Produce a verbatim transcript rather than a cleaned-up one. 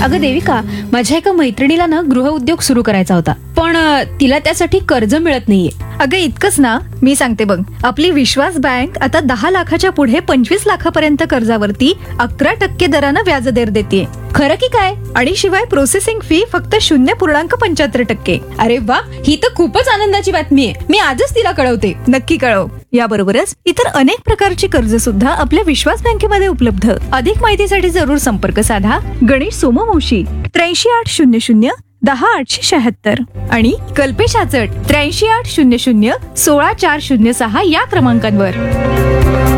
अगं देविका, माझ्या एका मैत्रिणीला ना गृहउद्योग सुरू करायचा होता, पण अ, तिला त्यासाठी कर्ज मिळत नाहीये. अगं इतकंच ना, मी सांगते बघ. आपली विश्वास बँक आता दहा लाखाच्या पुढे पंचवीस लाखापर्यंत कर्जावरती अकरा टक्के दरानं व्याजदर देते. खरं की काय? आणि शिवाय प्रोसेसिंग फी फक्त शून्य पूर्णांक पंच्याहत्तर टक्के. अरे वा, ही तर खूपच आनंदाची बातमी आहे. मी आजच तिला कळवते. नक्की कळव. याबरोबरच इतर अनेक प्रकारची कर्ज सुद्धा आपल्या विश्वास बँकेमध्ये उपलब्ध. अधिक माहितीसाठी जरूर संपर्क साधा गणेश सोमवंशी त्र्याऐंशी आठ शून्य शून्य दहा आठशे शहात्तर आणि कल्पेश आचट त्र्याऐंशी आठ शून्य शून्य सोळा चार शून्य सहा या क्रमांकांवर.